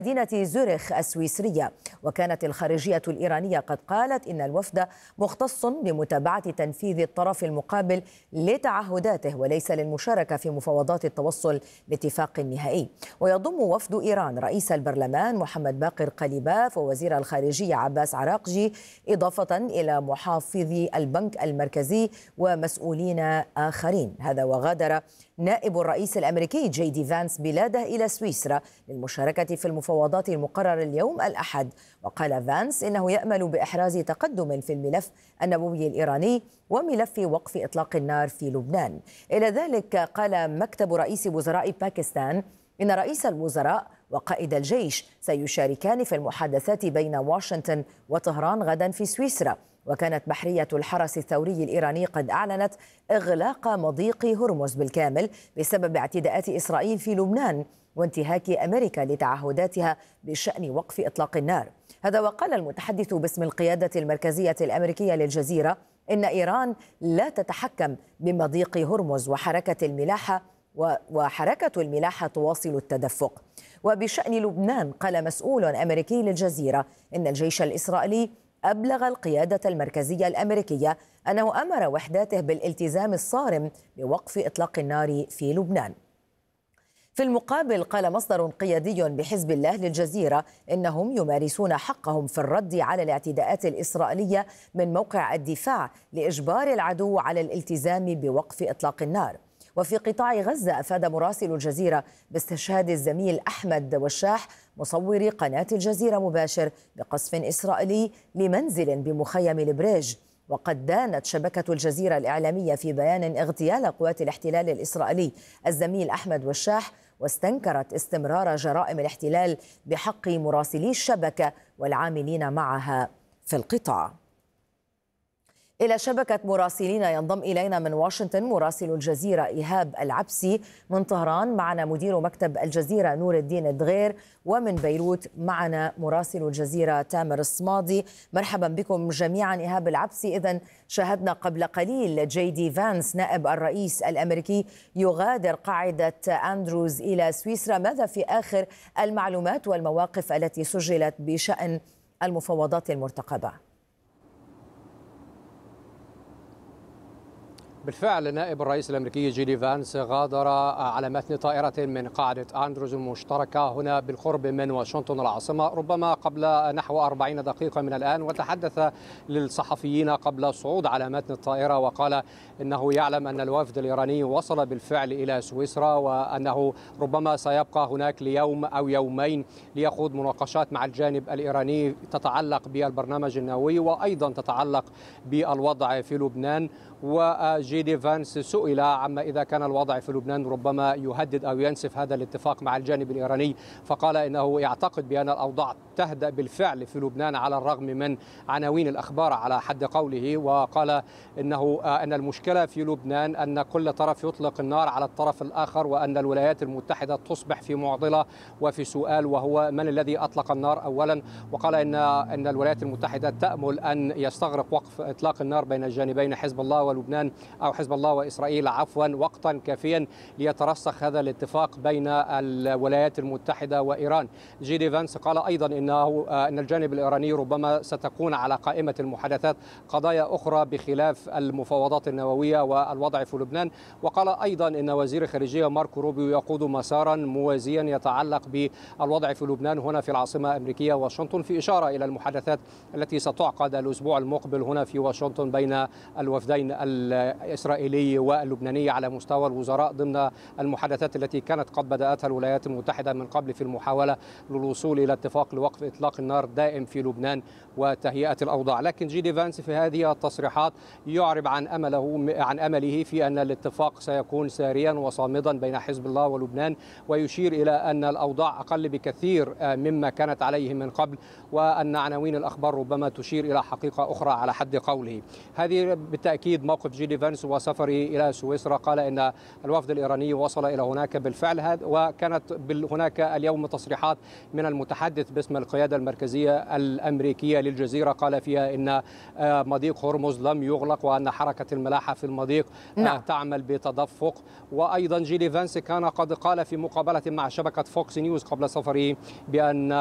مدينة زورخ السويسرية. وكانت الخارجية الإيرانية قد قالت إن الوفد مختص بمتابعة تنفيذ الطرف المقابل لتعهداته وليس للمشاركة في مفاوضات التوصل لاتفاق نهائي. ويضم وفد إيران رئيس البرلمان محمد باقر قليباف ووزير الخارجية عباس عراقجي، إضافة إلى محافظي البنك المركزي ومسؤولين آخرين. هذا وغادر نائب الرئيس الأمريكي جي دي فانس بلاده إلى سويسرا للمشاركة في المفاوضات المقررة اليوم الأحد. وقال فانس إنه يأمل بإحراز تقدم في الملف النووي الإيراني وملف وقف إطلاق النار في لبنان. إلى ذلك قال مكتب رئيس وزراء باكستان إن رئيس الوزراء وقائد الجيش سيشاركان في المحادثات بين واشنطن وطهران غدا في سويسرا. وكانت بحرية الحرس الثوري الإيراني قد أعلنت إغلاق مضيق هرمز بالكامل بسبب اعتداءات إسرائيل في لبنان وانتهاك أمريكا لتعهداتها بشأن وقف إطلاق النار. هذا وقال المتحدث باسم القيادة المركزية الأمريكية للجزيرة إن إيران لا تتحكم بمضيق هرمز وحركة الملاحة تواصل التدفق. وبشأن لبنان قال مسؤول أمريكي للجزيرة إن الجيش الإسرائيلي أبلغ القيادة المركزية الأمريكية أنه أمر وحداته بالالتزام الصارم بوقف إطلاق النار في لبنان. في المقابل قال مصدر قيادي بحزب الله للجزيرة إنهم يمارسون حقهم في الرد على الاعتداءات الإسرائيلية من موقع الدفاع لإجبار العدو على الالتزام بوقف إطلاق النار. وفي قطاع غزة أفاد مراسل الجزيرة باستشهاد الزميل أحمد وشاح مصور قناة الجزيرة مباشر بقصف إسرائيلي لمنزل بمخيم البريج. وقد دانت شبكة الجزيرة الإعلامية في بيان اغتيال قوات الاحتلال الإسرائيلي الزميل أحمد وشاح، واستنكرت استمرار جرائم الاحتلال بحق مراسلي الشبكة والعاملين معها في القطاع. إلى شبكة مراسلين ينضم إلينا من واشنطن مراسل الجزيرة إيهاب العبسي. من طهران معنا مدير مكتب الجزيرة نور الدين الدغير، ومن بيروت معنا مراسل الجزيرة تامر الصمادي. مرحبا بكم جميعا. إيهاب العبسي، إذن شاهدنا قبل قليل جي دي فانس نائب الرئيس الأمريكي يغادر قاعدة أندروز إلى سويسرا. ماذا في آخر المعلومات والمواقف التي سجلت بشأن المفاوضات المرتقبة؟ بالفعل نائب الرئيس الأمريكي جي دي فانس غادر على متن طائرة من قاعدة أندروز المشتركة هنا بالقرب من واشنطن العاصمة ربما قبل نحو 40 دقيقة من الآن، وتحدث للصحفيين قبل الصعود على متن الطائرة وقال إنه يعلم أن الوفد الإيراني وصل بالفعل إلى سويسرا وأنه ربما سيبقى هناك ليوم أو يومين ليخوض مناقشات مع الجانب الإيراني تتعلق بالبرنامج النووي وأيضا تتعلق بالوضع في لبنان. وجي دي فانس سئل عما إذا كان الوضع في لبنان ربما يهدد أو ينسف هذا الاتفاق مع الجانب الإيراني، فقال إنه يعتقد بأن الأوضاع تهدأ بالفعل في لبنان على الرغم من عناوين الأخبار على حد قوله. وقال أن المشكلة في لبنان أن كل طرف يطلق النار على الطرف الآخر، وأن الولايات المتحدة تصبح في معضلة وفي سؤال وهو من الذي أطلق النار أولا. وقال إن الولايات المتحدة تأمل أن يستغرق وقف إطلاق النار بين الجانبين حزب الله ولبنان أو حزب الله وإسرائيل وقتا كافيا ليترسخ هذا الاتفاق بين الولايات المتحدة وإيران. جي دي فانس قال أيضا أن الجانب الإيراني ربما ستكون على قائمة المحادثات قضايا أخرى بخلاف المفاوضات النووية والوضع في لبنان. وقال أيضا أن وزير الخارجية ماركو روبيو يقود مسارا موازيا يتعلق بالوضع في لبنان هنا في العاصمة الأمريكية واشنطن، في إشارة إلى المحادثات التي ستعقد الأسبوع المقبل هنا في واشنطن بين الوفدين الإسرائيلي واللبناني على مستوى الوزراء ضمن المحادثات التي كانت قد بدأتها الولايات المتحدة من قبل في المحاولة للوصول إلى اتفاق لوقف إطلاق النار دائم في لبنان وتهيئة الأوضاع. لكن جي دي فانس في هذه التصريحات يعرب عن أمله في أن الاتفاق سيكون ساريا وصامدا بين حزب الله ولبنان، ويشير إلى أن الأوضاع أقل بكثير مما كانت عليه من قبل، وأن عناوين الأخبار ربما تشير إلى حقيقة أخرى على حد قوله. هذه بالتأكيد موقف جيدي فانس وسفره إلى سويسرا. قال إن الوفد الإيراني وصل إلى هناك بالفعل، وكانت هناك اليوم تصريحات من المتحدث باسم القيادة المركزية الأمريكية للجزيرة، قال فيها إن مضيق هرمز لم يغلق وأن حركة الملاحة في المضيق تعمل بتدفق. وأيضا جيدي فانس كان قد قال في مقابلة مع شبكة فوكس نيوز قبل سفره بأن